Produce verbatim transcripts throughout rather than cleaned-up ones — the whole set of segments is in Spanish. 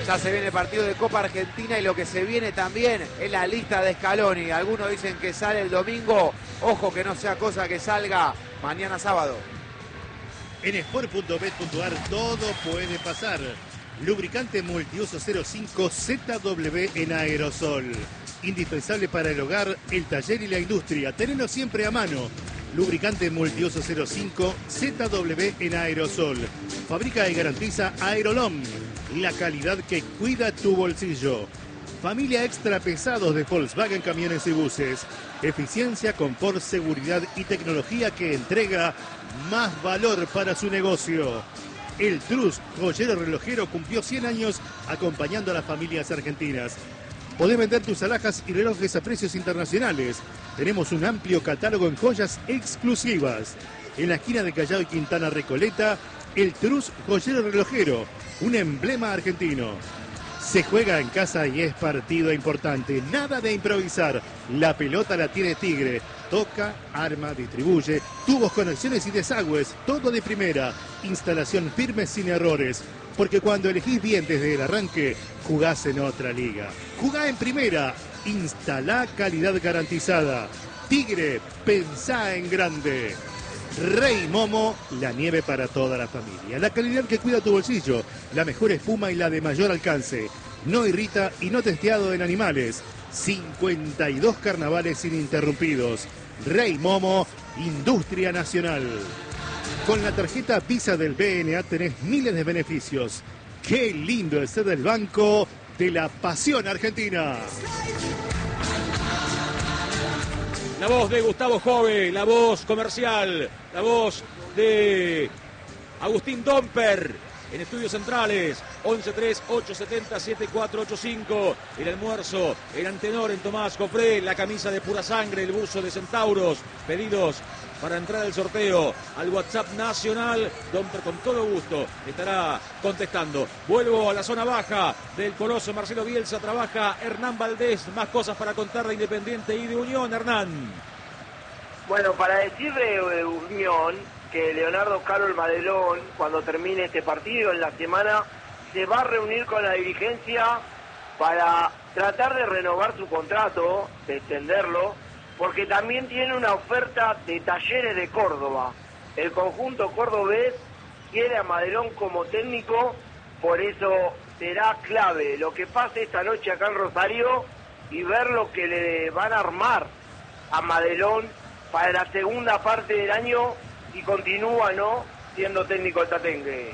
Ya se viene el partido de Copa Argentina y lo que se viene también es la lista de Scaloni. Algunos dicen que sale el domingo. Ojo que no sea cosa que salga mañana sábado. En sport punto bet punto ar todo puede pasar. Lubricante multiuso cero cinco Z W en aerosol. Indispensable para el hogar, el taller y la industria. Tenelo siempre a mano. Lubricante multiuso cero cinco Z W en aerosol. Fabrica y garantiza Aerolom. La calidad que cuida tu bolsillo. Familia extra pesados de Volkswagen Camiones y Buses. Eficiencia, confort, seguridad y tecnología que entrega más valor para su negocio. El Trus, joyero relojero, cumplió cien años acompañando a las familias argentinas. Podés vender tus alhajas y relojes a precios internacionales. Tenemos un amplio catálogo en joyas exclusivas. En la esquina de Callao y Quintana Recoleta, el Trus, joyero relojero, un emblema argentino. Se juega en casa y es partido importante. Nada de improvisar. La pelota la tiene Tigre. Toca, arma, distribuye. Tubos, conexiones y desagües. Todo de primera. Instalación firme sin errores. Porque cuando elegís bien desde el arranque, jugás en otra liga. Jugá en primera. Instalá calidad garantizada. Tigre, pensá en grande. Rey Momo, la nieve para toda la familia. La calidad que cuida tu bolsillo, la mejor espuma y la de mayor alcance. No irrita y no testeado en animales. cincuenta y dos carnavales ininterrumpidos. Rey Momo, Industria Nacional. Con la tarjeta Visa del B N A tenés miles de beneficios. Qué lindo es ser del banco de la pasión argentina. La voz de Gustavo Jove, la voz comercial, la voz de Agustín Domper en Estudios Centrales. once tres ocho siete cero siete cuatro ocho cinco. El almuerzo, el antenor en Tomás Cofré, la camisa de Pura Sangre, el buzo de Centauros. Pedidos para entrar al sorteo al WhatsApp nacional. Domper con todo gusto estará contestando. Vuelvo a la zona baja del Coloso Marcelo Bielsa. Trabaja Hernán Valdés. Más cosas para contar de Independiente y de Unión, Hernán. Bueno, para decir de Unión que Leonardo Carol Madelón, cuando termine este partido en la semana, se va a reunir con la dirigencia para tratar de renovar su contrato, de extenderlo, porque también tiene una oferta de Talleres de Córdoba. El conjunto cordobés quiere a Madelón como técnico, por eso será clave lo que pase esta noche acá en Rosario y ver lo que le van a armar a Madelón para la segunda parte del año y continúa, ¿no?, siendo técnico del Tatengue.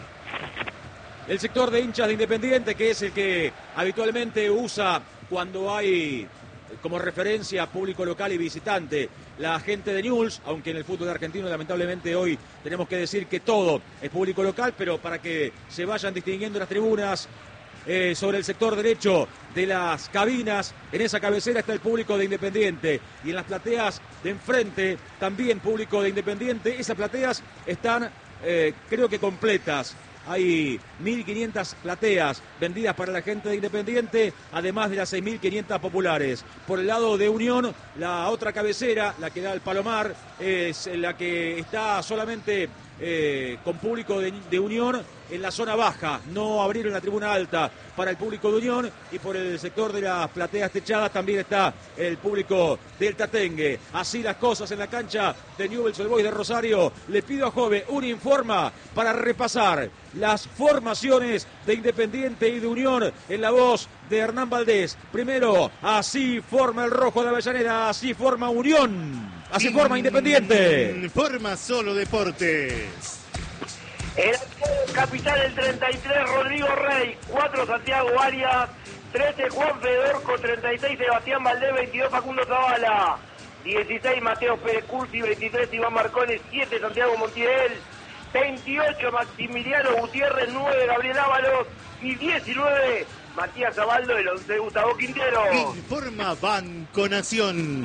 El sector de hinchas de Independiente, que es el que habitualmente usa cuando hay como referencia público local y visitante la gente de Newell's, aunque en el fútbol argentino lamentablemente hoy tenemos que decir que todo es público local, pero para que se vayan distinguiendo las tribunas, eh, sobre el sector derecho de las cabinas, en esa cabecera está el público de Independiente, y en las plateas de enfrente también público de Independiente. Esas plateas están eh, creo que completas. Hay mil quinientas plateas vendidas para la gente de Independiente, además de las seis mil quinientas populares. Por el lado de Unión, la otra cabecera, la que da al Palomar, es la que está solamente eh, con público de, de Unión en la zona baja. No abrieron la tribuna alta para el público de Unión, y por el sector de las plateas techadas también está el público del Tatengue. Así las cosas en la cancha de Newell's Old Boys de Rosario. Le pido a Jove un informa para repasar las formaciones de Independiente y de Unión en la voz de Hernán Valdés. Primero, así forma el rojo de Avellaneda, así forma Unión, así forma Independiente. Forma Solo Deportes. El capitán del treinta y tres, Rodrigo Rey. cuatro, Santiago Arias. trece, Juan Fedorco. treinta y seis, Sebastián Valdés. veintidós, Facundo Zavala. dieciséis, Mateo Pérez Cursi. veintitrés, Iván Marcones. siete, Santiago Montiel. veintiocho, Maximiliano Gutiérrez. nueve, Gabriel Ábalos. Y diecinueve, Matías Zabaldo. El once, Gustavo Quintero. Informa Banco Nación.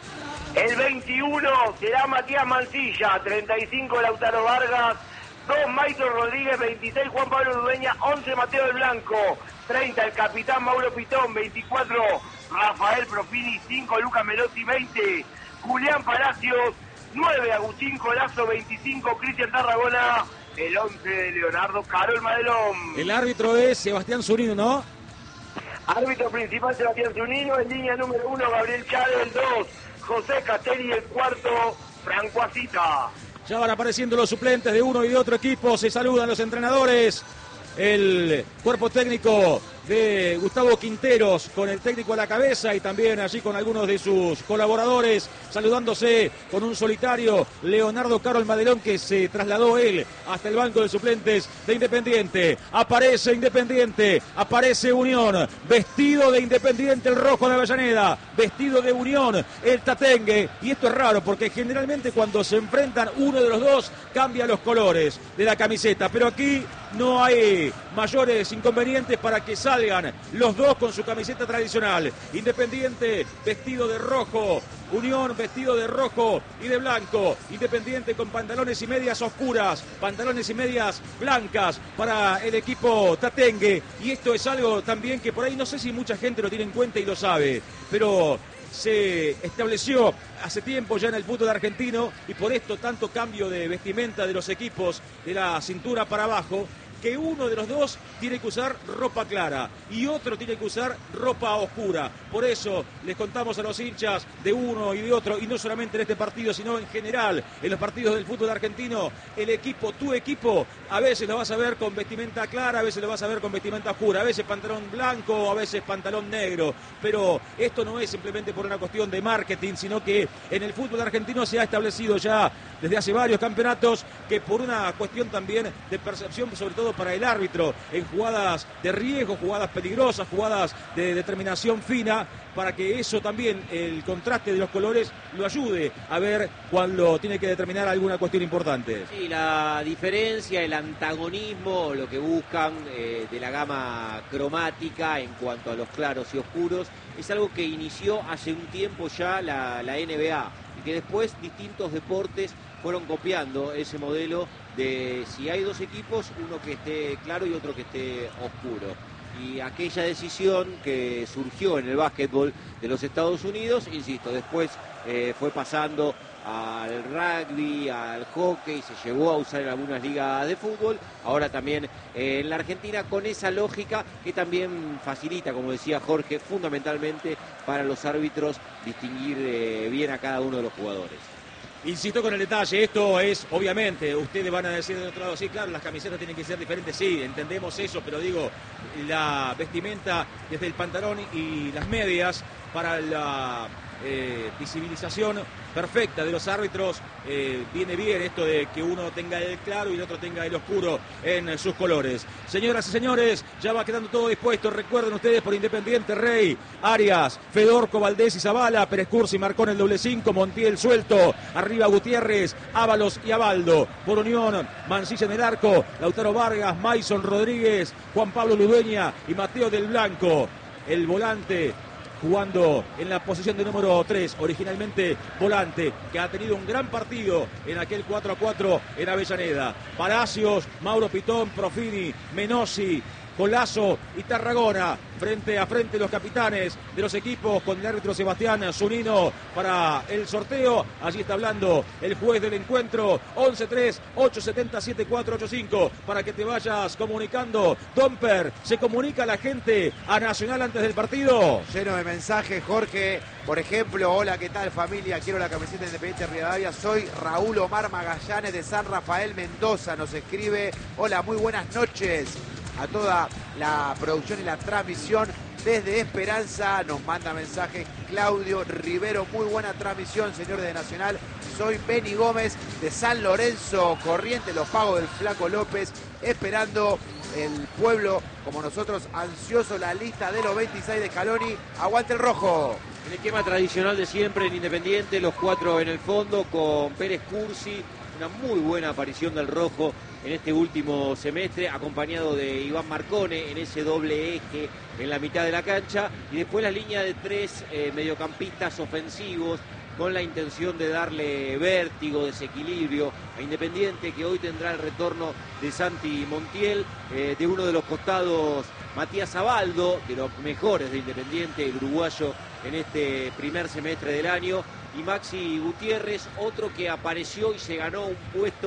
El veintiuno será Matías Mancilla. treinta y cinco, Lautaro Vargas. dos, Maito Rodríguez. veintiséis, Juan Pablo Dueña. once, Mateo del Blanco. treinta, el capitán Mauro Pitón. veinticuatro, Rafael Profini. cinco, Lucas Melotti. veinte, Julián Palacios. nueve, Agustín Colazo. veinticinco, Cristian Tarragona. El once de Leonardo Carol Madelón. El árbitro es Sebastián Zurino, ¿no? Árbitro principal Sebastián Zunino, en línea número uno Gabriel Chávez, el dos José Castelli, el cuarto Franco Asita. Ya van apareciendo los suplentes de uno y de otro equipo, se saludan los entrenadores, el cuerpo técnico de Gustavo Quinteros con el técnico a la cabeza y también allí con algunos de sus colaboradores saludándose con un solitario Leonardo Carol Madelón, que se trasladó él hasta el banco de suplentes de Independiente. Aparece Independiente, aparece Unión, vestido de Independiente el rojo de Avellaneda, vestido de Unión el Tatengue, y esto es raro porque generalmente cuando se enfrentan uno de los dos cambia los colores de la camiseta, pero aquí no hay mayores inconvenientes para que salgan los dos con su camiseta tradicional. Independiente vestido de rojo, Unión vestido de rojo y de blanco. Independiente con pantalones y medias oscuras, pantalones y medias blancas para el equipo tatengue. Y esto es algo también que por ahí no sé si mucha gente lo tiene en cuenta y lo sabe, pero se estableció hace tiempo ya en el fútbol argentino, y por esto tanto cambio de vestimenta de los equipos de la cintura para abajo, que uno de los dos tiene que usar ropa clara y otro tiene que usar ropa oscura. Por eso les contamos a los hinchas de uno y de otro, y no solamente en este partido, sino en general, en los partidos del fútbol argentino, el equipo, tu equipo, a veces lo vas a ver con vestimenta clara, a veces lo vas a ver con vestimenta oscura, a veces pantalón blanco, a veces pantalón negro. Pero esto no es simplemente por una cuestión de marketing, sino que en el fútbol argentino se ha establecido ya desde hace varios campeonatos que por una cuestión también de percepción, sobre todo para el árbitro, en jugadas de riesgo, jugadas peligrosas, jugadas de determinación fina, para que eso también, el contraste de los colores, lo ayude a ver cuando tiene que determinar alguna cuestión importante. Sí, la diferencia, el antagonismo, lo que buscan eh, de la gama cromática en cuanto a los claros y oscuros, es algo que inició hace un tiempo ya la, la N B A, y que después distintos deportes fueron copiando ese modelo de si hay dos equipos, uno que esté claro y otro que esté oscuro. Y aquella decisión que surgió en el básquetbol de los Estados Unidos, insisto, después eh, fue pasando al rugby, al hockey, se llegó a usar en algunas ligas de fútbol, ahora también eh, en la Argentina, con esa lógica que también facilita, como decía Jorge, fundamentalmente para los árbitros distinguir eh, bien a cada uno de los jugadores. Insisto con el detalle, esto es, obviamente, ustedes van a decir de otro lado, sí, claro, las camisetas tienen que ser diferentes, sí, entendemos eso, pero digo, la vestimenta desde el pantalón y las medias para la eh, visibilización perfecta de los árbitros, eh, viene bien esto de que uno tenga el claro y el otro tenga el oscuro en sus colores. Señoras y señores, ya va quedando todo dispuesto. Recuerden ustedes, por Independiente, Rey, Arias, Fedorco, Valdés y Zavala, Pérez Cursi marcó en el doble cinco, Montiel suelto, arriba Gutiérrez, Ábalos y Abaldo. Por Unión, Mancilla en el arco, Lautaro Vargas, Maison Rodríguez, Juan Pablo Ludueña y Mateo del Blanco. El volante jugando en la posición de número tres, originalmente volante, que ha tenido un gran partido en aquel cuatro a cuatro en Avellaneda. Palacios, Mauro Pitón, Profini, Menossi, Colazo y Tarragona, frente a frente los capitanes de los equipos, con el árbitro Sebastián Zunino para el sorteo. Allí está hablando el juez del encuentro. Once tres, ocho siete cero, siete cuatro ocho cinco para que te vayas comunicando. Domper, se comunica la gente a Nacional antes del partido. Lleno de mensajes, Jorge. Por ejemplo, hola, ¿qué tal, familia? Quiero la camiseta de Independiente Rivadavia. Soy Raúl Omar Magallanes de San Rafael, Mendoza. Nos escribe, hola, muy buenas noches a toda la producción y la transmisión desde Esperanza. Nos manda mensaje Claudio Rivero, muy buena transmisión, señores de Nacional. Soy Benny Gómez de San Lorenzo, Corriente, los pagos del Flaco López, esperando el pueblo, como nosotros, ansioso la lista de los veintiséis de Scaloni. Aguante el rojo. El esquema tradicional de siempre en Independiente, los cuatro en el fondo, con Pérez Cursi, una muy buena aparición del rojo en este último semestre, acompañado de Iván Marcone en ese doble eje en la mitad de la cancha, y después la línea de tres eh, mediocampistas ofensivos, con la intención de darle vértigo, desequilibrio a Independiente, que hoy tendrá el retorno de Santi Montiel, eh, de uno de los costados Matías Abaldo, de los mejores de Independiente, el uruguayo en este primer semestre del año, y Maxi Gutiérrez, otro que apareció y se ganó un puesto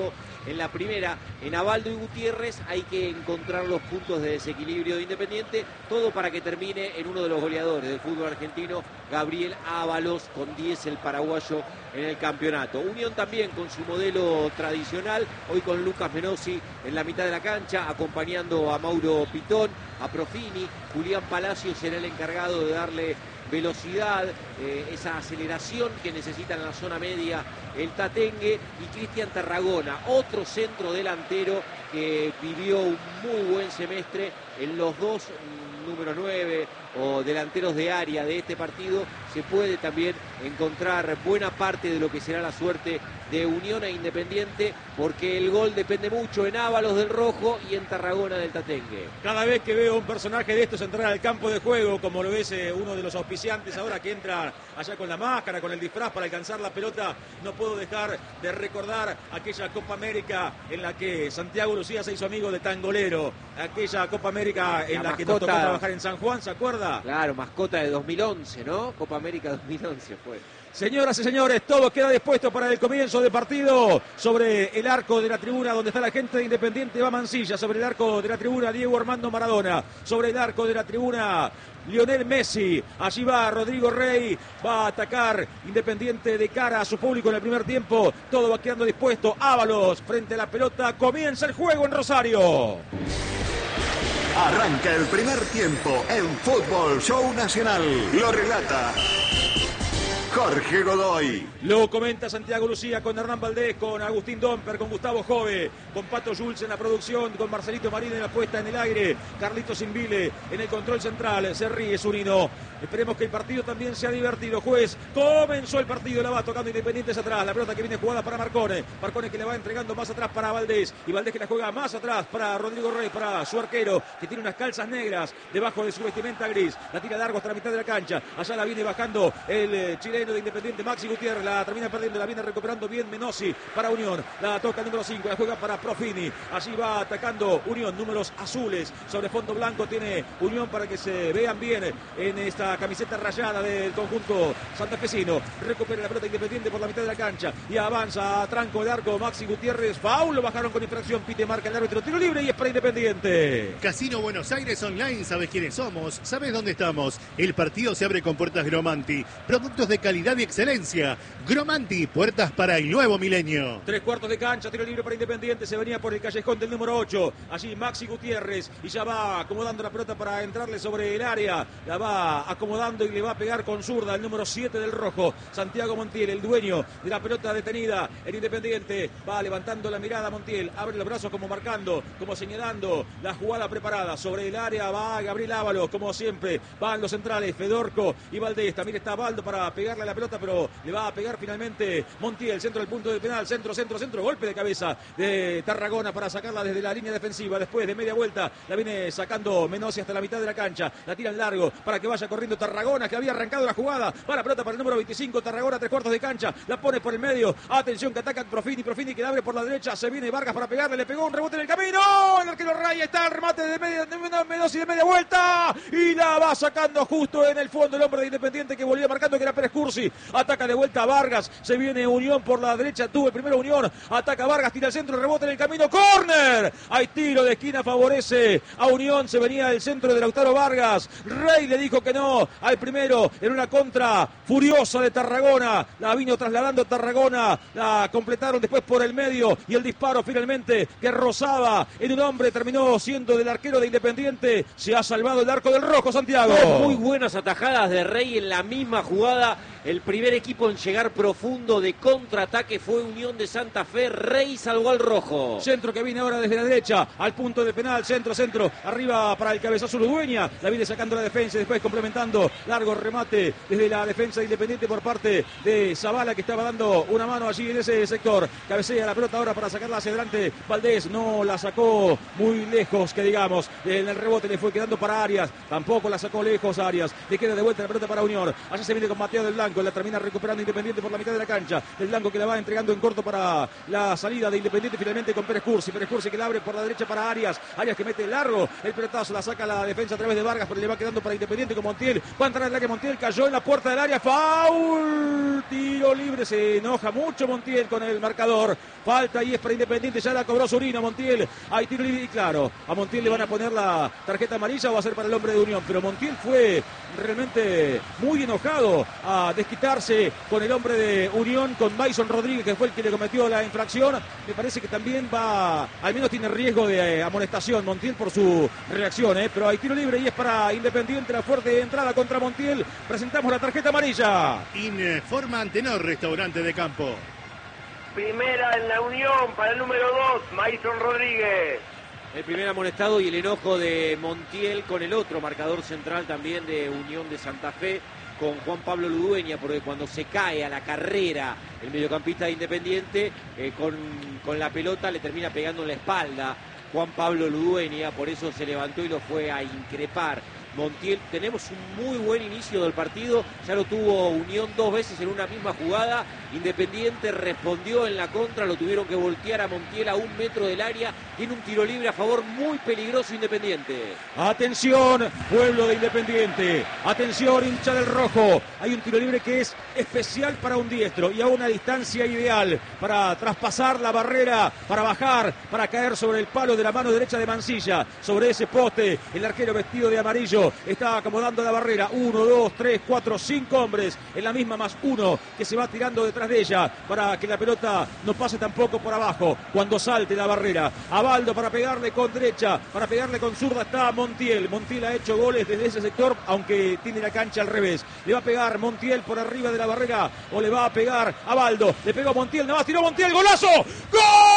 en la primera. En Abaldo y Gutiérrez hay que encontrar los puntos de desequilibrio de Independiente, todo para que termine en uno de los goleadores del fútbol argentino, Gabriel Ábalos, con diez el paraguayo en el campeonato. Unión también con su modelo tradicional, hoy con Lucas Menossi en la mitad de la cancha, acompañando a Mauro Pitón, a Profini. Julián Palacios será el encargado de darle velocidad, eh, esa aceleración que necesita en la zona media el Tatengue, y Cristian Tarragona, otro centro delantero que vivió un muy buen semestre en los dos número nueve o delanteros de área de este partido. Se puede también encontrar buena parte de lo que será la suerte de Unión e Independiente, porque el gol depende mucho en Ábalos del Rojo y en Tarragona del Tatengue. Cada vez que veo un personaje de estos entrar al campo de juego, como lo es eh, uno de los auspiciantes ahora que entra allá con la máscara, con el disfraz para alcanzar la pelota, no puedo dejar de recordar aquella Copa América en la que Santiago Lucía se hizo amigo de Tangolero, aquella Copa América en la, la que nos tocó trabajar en San Juan, ¿se acuerda? Claro, mascota de dos mil once, ¿no? Copa América dos mil once fue. Señoras y señores, todo queda dispuesto para el comienzo del partido. Sobre el arco de la tribuna donde está la gente de Independiente va Mansilla. Sobre el arco de la tribuna Diego Armando Maradona. Sobre el arco de la tribuna Lionel Messi. Allí va Rodrigo Rey. Va a atacar Independiente de cara a su público en el primer tiempo. Todo va quedando dispuesto. Ábalos frente a la pelota. Comienza el juego en Rosario. Arranca el primer tiempo en Fútbol Show Nacional. Lo relata Jorge Godoy. Lo comenta Santiago Lucía con Hernán Valdés, con Agustín Domper, con Gustavo Jove, con Pato Schulz en la producción, con Marcelito Marín en la puesta en el aire, Carlitos Invile en el control central. Se ríe Zunino. Esperemos que el partido también sea divertido. Juez, comenzó el partido, la va tocando Independiente hacia atrás. La pelota que viene jugada para Marcone. Marcone que le va entregando más atrás para Valdés. Y Valdés que la juega más atrás para Rodrigo Rey, para su arquero, que tiene unas calzas negras debajo de su vestimenta gris. La tira largo hasta la mitad de la cancha. Allá la viene bajando el eh, chileno de Independiente, Maxi Gutiérrez. La termina perdiendo, la viene recuperando bien Menossi para Unión. La toca el número cinco, la juega para Profini. Allí va atacando Unión, números azules sobre fondo blanco tiene Unión para que se vean bien en esta camiseta rayada del conjunto santafesino. Recupera la pelota Independiente por la mitad de la cancha y avanza a tranco de arco Maxi Gutiérrez. Foul, lo bajaron con infracción. Pite marca el árbitro, tiro libre y es para Independiente. Casino Buenos Aires Online, sabes quiénes somos, sabes dónde estamos. El partido se abre con puertas Gromanti, productos de calidad y excelencia. Gromanti, puertas para el nuevo milenio. Tres cuartos de cancha, tiro libre para Independiente. Se venía por el callejón del número ocho. Allí Maxi Gutiérrez y ya va acomodando la pelota para entrarle sobre el área. La va acomodando y le va a pegar con zurda el número siete del rojo, Santiago Montiel, el dueño de la pelota detenida en Independiente. Va levantando la mirada Montiel, abre los brazos como marcando, como señalando la jugada preparada. Sobre el área va Gabriel Ábalos, como siempre. Van los centrales, Fedorco y Valdés. También está Baldo para pegarle a la pelota, pero le va a pegar finalmente Montiel. Centro del punto de penal, centro, centro, centro. Golpe de cabeza de Tarragona para sacarla desde la línea defensiva. Después de media vuelta la viene sacando Menossi hasta la mitad de la cancha. La tira en largo para que vaya corriendo Tarragona, que había arrancado la jugada. Va la pelota para el número veinticinco, Tarragona, tres cuartos de cancha. La pone por el medio. Atención que atacan Profini. Profini que la abre por la derecha. Se viene Vargas para pegarle. Le pegó un rebote en el camino. El arquero Raya está el remate de media, de Menossi de media vuelta. Y la va sacando justo en el fondo el hombre de Independiente que volvía marcando, que era Pérez Cursi. Ataca de vuelta a Vargas. Se viene Unión por la derecha. Tuvo el primero Unión. Ataca Vargas. Tira el centro. Rebote en el camino. ¡Córner! Hay tiro de esquina. Favorece a Unión. Se venía el centro de Lautaro Vargas. Rey le dijo que no al primero en una contra furiosa de Tarragona. La vino trasladando Tarragona. La completaron después por el medio. Y el disparo finalmente que rozaba en un hombre terminó siendo del arquero de Independiente. Se ha salvado el arco del rojo, Santiago. Muy buenas atajadas de Rey en la misma jugada. El primer equipo en llegar profundo de contraataque fue Unión de Santa Fe. Rey salvó al rojo. Centro que viene ahora desde la derecha al punto de penal. Centro, centro. Arriba para el cabezazo Ludueña. La viene sacando la defensa y después complementando. Largo remate desde la defensa de Independiente por parte de Zavala, que estaba dando una mano allí en ese sector. Cabecea la pelota ahora para sacarla hacia adelante. Valdés no la sacó muy lejos, que digamos. En el rebote le fue quedando para Arias. Tampoco la sacó lejos Arias. Le queda de vuelta la pelota para Unión. Allá se viene con Mateo del Blanco. blanco, la termina recuperando Independiente por la mitad de la cancha. El blanco que la va entregando en corto para la salida de Independiente finalmente con Pérez Cursi. Pérez Cursi que la abre por la derecha para Arias. Arias que mete largo el pelotazo, la saca la defensa a través de Vargas, pero le va quedando para Independiente con Montiel. Va a entrar en el área Montiel, cayó en la puerta del área. Foul, tiro libre, se enoja mucho Montiel con el marcador. Falta y es para Independiente, ya la cobró Zurino. Montiel, hay tiro libre y claro, a Montiel le van a poner la tarjeta amarilla o va a ser para el hombre de Unión, pero Montiel fue realmente muy enojado a desquitarse con el hombre de Unión, con Mason Rodríguez, que fue el que le cometió la infracción. Me parece que también va, al menos tiene riesgo de amonestación Montiel por su reacción, ¿eh? Pero hay tiro libre y es para Independiente, la fuerte entrada contra Montiel. Presentamos la tarjeta amarilla. Informa Antenor, restaurante de campo. Primera en la Unión para el número dos, Mason Rodríguez. El primer amonestado y el enojo de Montiel con el otro marcador central también de Unión de Santa Fe, con Juan Pablo Ludueña, porque cuando se cae a la carrera el mediocampista de Independiente, eh, con, con la pelota le termina pegando en la espalda Juan Pablo Ludueña, por eso se levantó y lo fue a increpar. Montiel, tenemos un muy buen inicio del partido, ya lo tuvo Unión dos veces en una misma jugada, Independiente respondió en la contra, lo tuvieron que voltear a Montiel a un metro del área, tiene un tiro libre a favor muy peligroso Independiente. Atención, pueblo de Independiente, atención hincha del rojo, hay un tiro libre que es especial para un diestro y a una distancia ideal para traspasar la barrera, para bajar, para caer sobre el palo de la mano derecha de Mancilla, sobre ese poste, el arquero vestido de amarillo está acomodando la barrera, uno, dos, tres, cuatro, cinco hombres en la misma más uno que se va tirando detrás de ella para que la pelota no pase tampoco por abajo cuando salte la barrera. Abaldo para pegarle con derecha, para pegarle con zurda está Montiel. Montiel ha hecho goles desde ese sector, aunque tiene la cancha al revés. Le va a pegar Montiel por arriba de la barrera o le va a pegar Abaldo. Le pegó Montiel, nada más tiró Montiel, ¡golazo! ¡Gol!